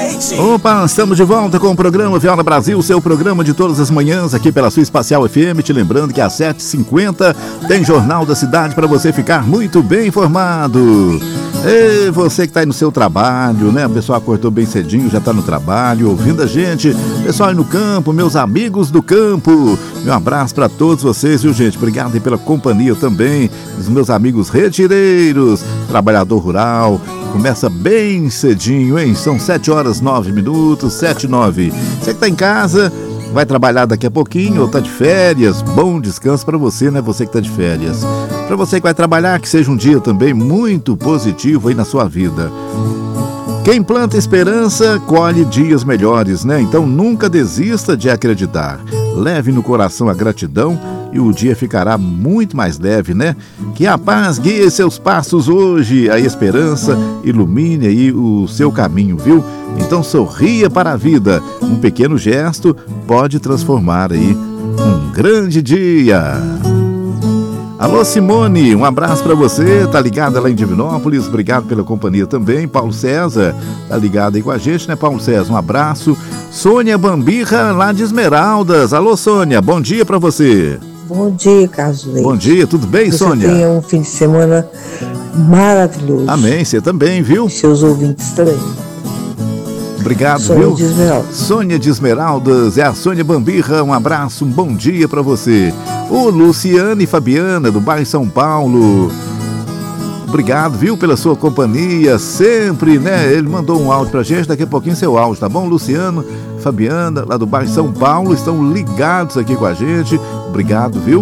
Opa, estamos de volta com o programa Viola Brasil, seu programa de todas as manhãs aqui pela sua Espacial FM, te lembrando que às 7h50 tem Jornal da Cidade para você ficar muito bem informado. E você que está aí no seu trabalho, né? O pessoal acordou bem cedinho, já está no trabalho, ouvindo a gente. Pessoal aí no campo, meus amigos do campo, meu abraço para todos vocês, viu, gente? Obrigado aí pela companhia também, os meus amigos retireiros, trabalhador rural. Começa bem cedinho, hein? São 7h09, 7h09. Você que está em casa, vai trabalhar daqui a pouquinho ou está de férias, bom descanso para você, né? Você que está de férias. Para você que vai trabalhar, que seja um dia também muito positivo aí na sua vida. Quem planta esperança, colhe dias melhores, né? Então nunca desista de acreditar. Leve no coração a gratidão e o dia ficará muito mais leve, né? Que a paz guie seus passos hoje, a esperança ilumine aí o seu caminho, viu? Então sorria para a vida. Um pequeno gesto pode transformar aí um grande dia. Alô Simone, um abraço para você, tá ligada lá em Divinópolis, obrigado pela companhia também. Paulo César, tá ligado aí com a gente, né, Paulo César, um abraço. Sônia Bambirra, lá de Esmeraldas, alô Sônia, bom dia para você. Bom dia, Carlos Leite. Bom dia, tudo bem, Sônia? Você tenha um fim de semana maravilhoso. Amém, você também, viu? E seus ouvintes também. Obrigado, Sônia viu? De Esmeraldas. Sônia de Esmeraldas, é a Sônia Bambirra, um abraço, um bom dia para você. O Luciano e Fabiana, do bairro São Paulo. Obrigado, viu, pela sua companhia, sempre, né? Ele mandou um áudio pra gente, daqui a pouquinho seu áudio, tá bom? Luciano, Fabiana, lá do bairro São Paulo, estão ligados aqui com a gente. Obrigado, viu?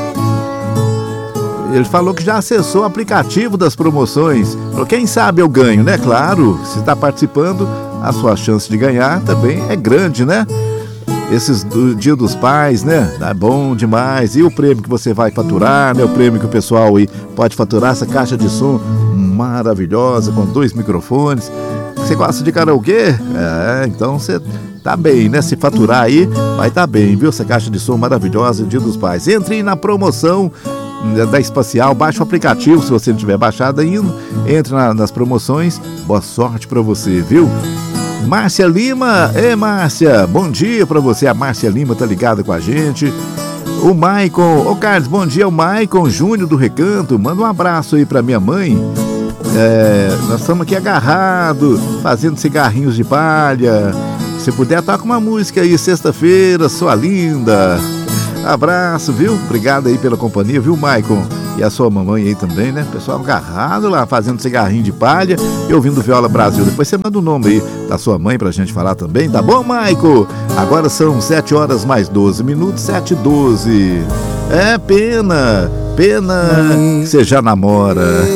Ele falou que já acessou o aplicativo das promoções. Falou, quem sabe eu ganho, né? Claro, se está participando, a sua chance de ganhar também é grande, né? Esses do Dia dos Pais, né? É bom demais. E o prêmio que você vai faturar, né? O prêmio que o pessoal aí pode faturar, essa caixa de som maravilhosa, com 2 microfones. Você gosta de karaokê? Então você tá bem, né? Se faturar aí, vai tá bem, viu? Essa caixa de som maravilhosa, Dia dos Pais. Entre na promoção da Espacial, baixa o aplicativo, se você não tiver baixado ainda, entre nas promoções. Boa sorte pra você, viu? Márcia Lima, Márcia, bom dia pra você, a Márcia Lima tá ligada com a gente. O Maicon, Carlos, bom dia, o Maicon Júnior do Recanto, manda um abraço aí pra minha mãe. Nós estamos aqui agarrados, fazendo cigarrinhos de palha. Se puder, toca uma música aí, sexta-feira, sua linda. Abraço, viu? Obrigado aí pela companhia, viu, Maicon? E a sua mamãe aí também, né? Pessoal agarrado lá, fazendo cigarrinho de palha e ouvindo Viola Brasil. Depois você manda o nome aí da sua mãe pra gente falar também, tá bom, Maicon? Agora são 7h mais 12 minutos, 7h12. Pena que você já namora.